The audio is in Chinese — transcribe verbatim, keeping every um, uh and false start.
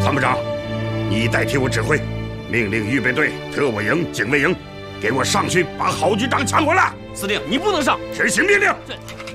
参谋长，你代替我指挥，命令预备队、特务营、警卫营，给我上去把郝局长抢回来。 司令，你不能上。 执行命令。 这。